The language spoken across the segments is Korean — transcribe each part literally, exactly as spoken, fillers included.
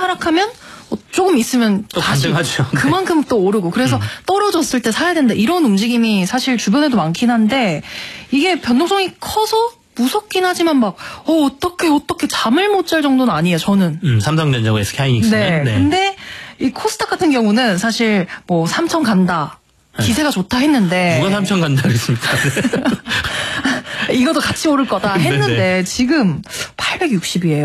하락하면 조금 있으면 또 다시 반등하죠. 그만큼 또 오르고 그래서 음. 떨어졌을 때 사야 된다 이런 움직임이 사실 주변에도 많긴 한데 이게 변동성이 커서 무섭긴 하지만 막 어, 어떻게 어떻게 잠을 못 잘 정도는 아니에요. 저는. 음, 삼성전자고 에스케이하이닉스는. 네. 네. 근데 이 코스닥 같은 경우는 사실 뭐 삼천 간다. 기세가 네. 좋다 했는데 누가 삼천 간다 그랬습니까? 이것도 같이 오를 거다 했는데 네네. 지금 팔백육십이에요.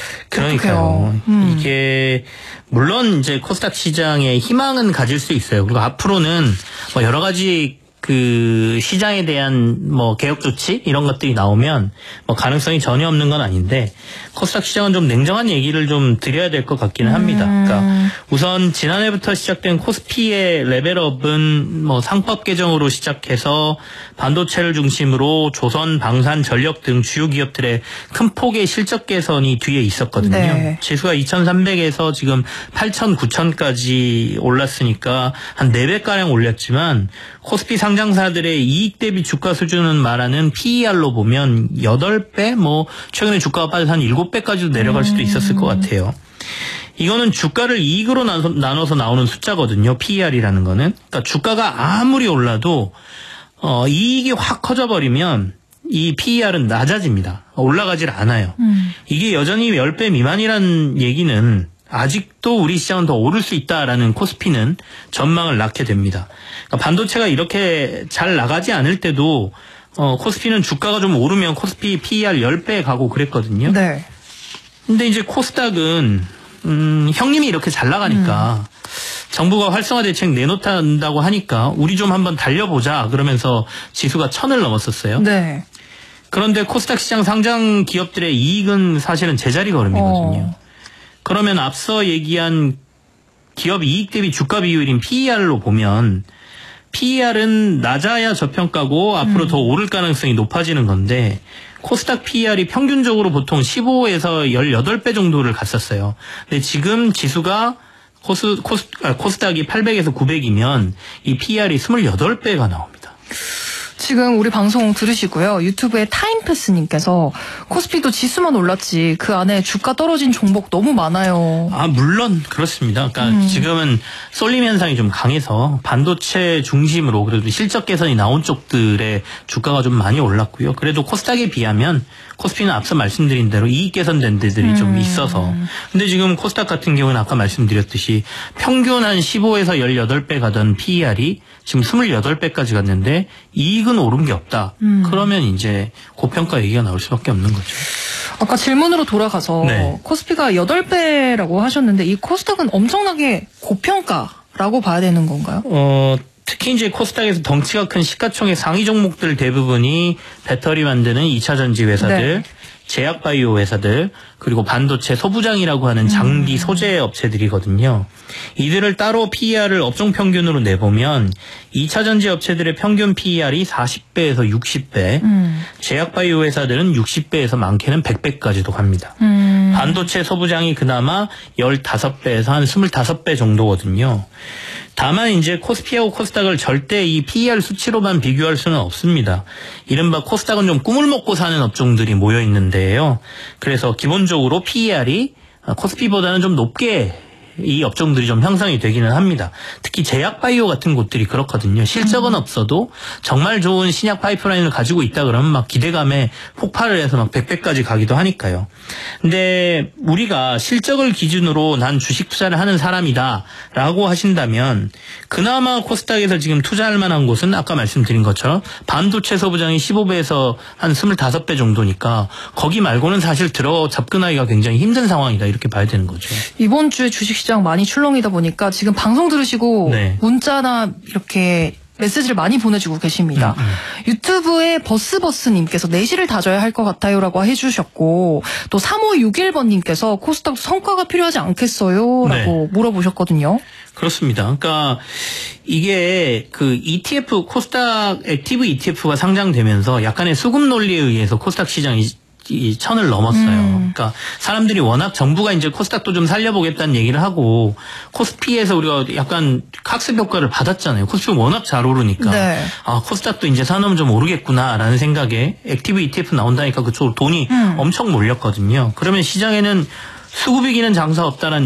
그러니까요. 음. 이게 물론 이제 코스닥 시장에 희망은 가질 수 있어요. 그리고 앞으로는 뭐 여러 가지 그 시장에 대한 뭐 개혁 조치 이런 것들이 나오면 뭐 가능성이 전혀 없는 건 아닌데 코스닥 시장은 좀 냉정한 얘기를 좀 드려야 될 것 같기는 합니다. 그러니까 우선 지난해부터 시작된 코스피의 레벨업은 뭐 상법 개정으로 시작해서 반도체를 중심으로 조선, 방산, 전력 등 주요 기업들의 큰 폭의 실적 개선이 뒤에 있었거든요. 네. 지수가 이천삼백에서 지금 팔천, 구천까지 올랐으니까 한 네 배가량 올렸지만 코스피 상장사들의 이익 대비 주가 수준은 말하는 피이알로 보면 여덟 배, 뭐 최근에 주가가 빠져서 한 일곱 배까지도 내려갈 수도 있었을 것 같아요. 이거는 주가를 이익으로 나눠서, 나눠서 나오는 숫자거든요. 피이알이라는 거는. 그러니까 주가가 아무리 올라도 어, 이익이 확 커져버리면 이 피이알은 낮아집니다. 올라가질 않아요. 음. 이게 여전히 십 배 미만이라는 얘기는 아직도 우리 시장은 더 오를 수 있다라는 코스피는 전망을 낳게 됩니다. 그러니까 반도체가 이렇게 잘 나가지 않을 때도 어, 코스피는 주가가 좀 오르면 코스피 피이알 십 배 가고 그랬거든요. 네. 근데 이제 코스닥은 음, 형님이 이렇게 잘 나가니까 음. 정부가 활성화 대책 내놓는다고 하니까 우리 좀 한번 달려보자 그러면서 지수가 천을 넘었었어요. 네. 그런데 코스닥 시장 상장 기업들의 이익은 사실은 제자리 걸음이거든요. 어. 그러면 앞서 얘기한 기업 이익 대비 주가 비율인 피이알로 보면 피이알은 낮아야 저평가고 앞으로 음. 더 오를 가능성이 높아지는 건데 코스닥 피이알이 평균적으로 보통 십오에서 십팔 배 정도를 갔었어요. 근데 지금 지수가 코스, 코스, 아, 코스닥이 팔백에서 구백이면 이 피이알이 이십팔 배가 나옵니다. 지금 우리 방송 들으시고요. 유튜브에 타임패스님께서 코스피도 지수만 올랐지 그 안에 주가 떨어진 종목 너무 많아요. 아 물론 그렇습니다. 그러니까 음. 지금은 쏠림 현상이 좀 강해서 반도체 중심으로 그래도 실적 개선이 나온 쪽들의 주가가 좀 많이 올랐고요. 그래도 코스닥에 비하면 코스피는 앞서 말씀드린 대로 이익 개선된 데들이 음. 좀 있어서. 근데 지금 코스닥 같은 경우는 아까 말씀드렸듯이 평균 한 십오에서 십팔 배 가던 피이알이 지금 이십팔 배까지 갔는데 이익은 오른 게 없다. 음. 그러면 이제 고평가 얘기가 나올 수밖에 없는 거죠. 아까 질문으로 돌아가서 네. 코스피가 여덟 배라고 하셨는데 이 코스닥은 엄청나게 고평가라고 봐야 되는 건가요? 어, 특히 이제 코스닥에서 덩치가 큰 시가총액 상위 종목들 대부분이 배터리 만드는 이 차 전지 회사들, 네. 제약 바이오 회사들, 그리고 반도체 소부장이라고 하는 장비 음. 소재 업체들이거든요. 이들을 따로 피이알을 업종 평균으로 내보면 이 차 전지 업체들의 평균 피이알이 사십 배에서 육십 배, 음. 제약 바이오 회사들은 육십 배에서 많게는 백 배까지도 갑니다. 음. 반도체 소부장이 그나마 십오 배에서 한 이십오 배 정도거든요. 다만 이제 코스피하고 코스닥을 절대 이 피이알 수치로만 비교할 수는 없습니다. 이른바 코스닥은 좀 꿈을 먹고 사는 업종들이 모여 있는데요. 그래서 기본적으로 피이알이 코스피보다는 좀 높게 이 업종들이 좀 형성이 되기는 합니다. 특히 제약 바이오 같은 곳들이 그렇거든요. 실적은 음. 없어도 정말 좋은 신약 파이프라인을 가지고 있다 그러면 막 기대감에 폭발을 해서 막 백 배까지 가기도 하니까요. 근데 우리가 실적을 기준으로 난 주식 투자를 하는 사람이다라고 하신다면 그나마 코스닥에서 지금 투자할 만한 곳은 아까 말씀드린 것처럼 반도체 소부장이 십오 배에서 한 이십오 배 정도니까 거기 말고는 사실 들어 접근하기가 굉장히 힘든 상황이다 이렇게 봐야 되는 거죠. 이번 주에 주식시장 많이 출렁이다 보니까 지금 방송 들으시고 네. 문자나 이렇게 메시지를 많이 보내주고 계십니다. 음, 음. 유튜브에 버스버스님께서 내실을 다져야 할 것 같아요라고 해주셨고 또 삼오육일 번님께서 코스닥도 성과가 필요하지 않겠어요? 라고 네. 물어보셨거든요. 그렇습니다. 그러니까 이게 그 이티에프 코스닥 액티브 이티에프가 상장되면서 약간의 수급 논리에 의해서 코스닥 시장이 이 천을 넘었어요. 음. 그러니까 사람들이 워낙 정부가 이제 코스닥도 좀 살려보겠다는 얘기를 하고 코스피에서 우리가 약간 학습 효과를 받았잖아요. 코스피 워낙 잘 오르니까 네. 아 코스닥도 이제 사놓으면 좀 오르겠구나라는 생각에 액티브 이티에프 나온다니까 그쪽으로 돈이 음. 엄청 몰렸거든요. 그러면 시장에는 수급 이기는 장사 없다라는